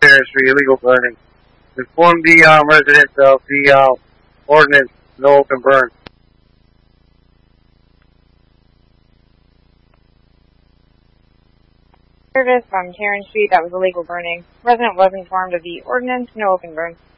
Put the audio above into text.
Karen Street, illegal burning. Inform the residents of the ordinance, no open burn. Service on Karen Street, that was illegal burning. Resident was informed of the ordinance, no open burn.